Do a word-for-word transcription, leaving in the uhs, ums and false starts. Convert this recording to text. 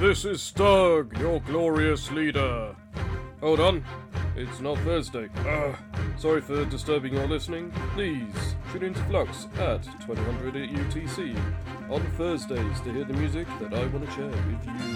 This is Stug, your glorious leader. Hold on, it's not Thursday. Ah, sorry for disturbing your listening. Please tune into Flux at twenty hundred at U T C on Thursdays to hear the music that I want to share with you.